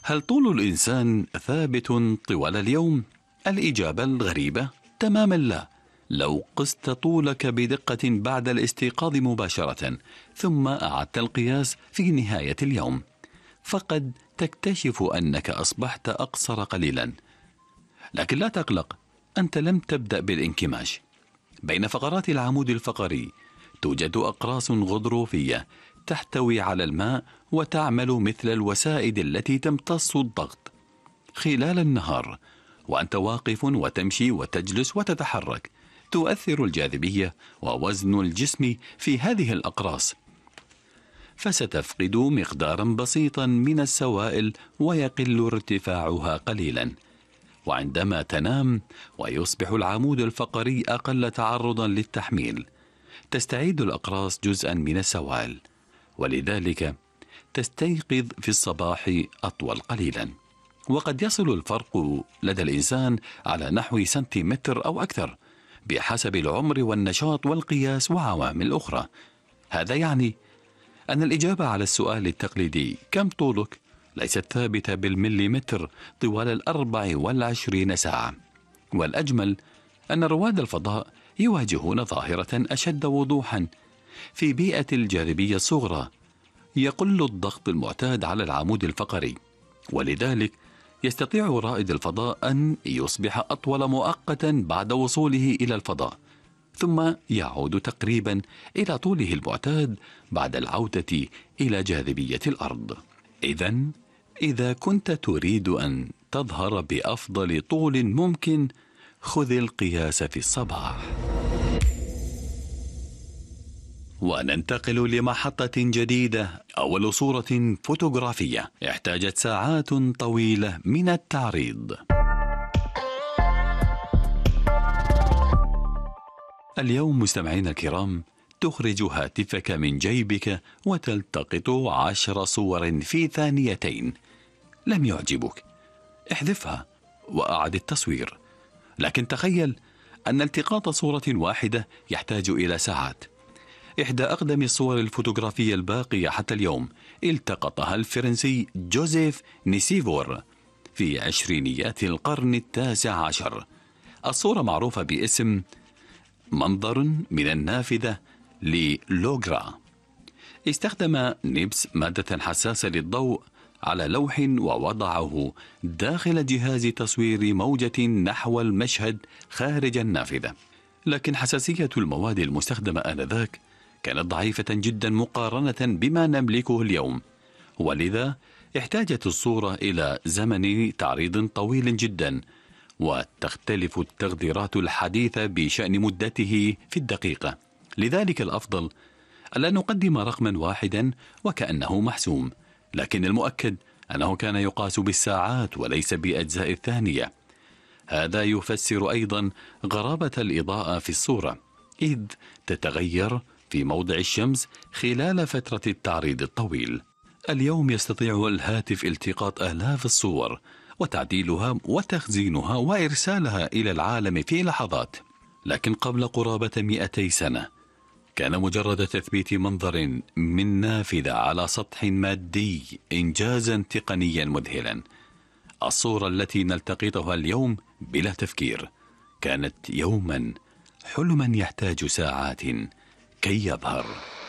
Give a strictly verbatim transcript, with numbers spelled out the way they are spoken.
هل طول الإنسان ثابت طوال اليوم؟ الإجابة الغريبة تماما لا. لو قست طولك بدقة بعد الاستيقاظ مباشرة ثم أعدت القياس في نهاية اليوم، فقد تكتشف أنك أصبحت أقصر قليلا. لكن لا تقلق، أنت لم تبدأ بالانكماش. بين فقرات العمود الفقري توجد أقراص غضروفية تحتوي على الماء وتعمل مثل الوسائد التي تمتص الضغط. خلال النهار وأنت واقف وتمشي وتجلس وتتحرك، تؤثر الجاذبية ووزن الجسم في هذه الأقراص، فستفقد مقدارا بسيطا من السوائل ويقل ارتفاعها قليلا. وعندما تنام ويصبح العمود الفقري أقل تعرضا للتحميل، تستعيد الأقراص جزءا من السوائل، ولذلك تستيقظ في الصباح أطول قليلا. وقد يصل الفرق لدى الإنسان على نحو سنتيمتر أو أكثر بحسب العمر والنشاط والقياس وعوامل أخرى. هذا يعني أن الإجابة على السؤال التقليدي كم طولك ليست ثابتة بالمليمتر طوال الأربع والعشرين ساعة. والأجمل أن رواد الفضاء يواجهون ظاهرة أشد وضوحا. في بيئة الجاذبية الصغرى يقل الضغط المعتاد على العمود الفقري، ولذلك يستطيع رائد الفضاء أن يصبح أطول مؤقتا بعد وصوله إلى الفضاء، ثم يعود تقريبا إلى طوله المعتاد بعد العودة إلى جاذبية الأرض. إذن إذا كنت تريد أن تظهر بأفضل طول ممكن، خذ القياس في الصباح. وننتقل لمحطة جديدة. أول صورة فوتوغرافية احتاجت ساعات طويلة من التعريض. اليوم مستمعينا الكرام، تخرج هاتفك من جيبك وتلتقط عشر صور في ثانيتين. لم يعجبك؟ احذفها وأعد التصوير. لكن تخيل أن التقاط صورة واحدة يحتاج إلى ساعات. إحدى أقدم الصور الفوتوغرافية الباقية حتى اليوم التقطها الفرنسي جوزيف نيسيفور في عشرينيات القرن التاسع عشر. الصورة معروفة باسم منظر من النافذة للوغرا. استخدم نيبس مادة حساسة للضوء على لوح ووضعه داخل جهاز تصوير موجة نحو المشهد خارج النافذة. لكن حساسية المواد المستخدمة آنذاك كانت ضعيفة جدا مقارنة بما نملكه اليوم، ولذا احتاجت الصورة إلى زمن تعريض طويل جدا، وتختلف التخديرات الحديثة بشأن مدته في الدقيقة. لذلك الأفضل ألا نقدم رقما واحدا وكأنه محسوم، لكن المؤكد أنه كان يقاس بالساعات وليس بأجزاء الثانية. هذا يفسر أيضا غرابة الإضاءة في الصورة، إذ تتغير في موضع الشمس خلال فترة التعريض الطويل. اليوم يستطيع الهاتف التقاط آلاف الصور وتعديلها وتخزينها وإرسالها إلى العالم في لحظات. لكن قبل قرابة مئتي سنة كان مجرد تثبيت منظر من نافذة على سطح مادي إنجازا تقنيا مذهلا. الصورة التي نلتقطها اليوم بلا تفكير كانت يوما حلما يحتاج ساعات كي يظهر.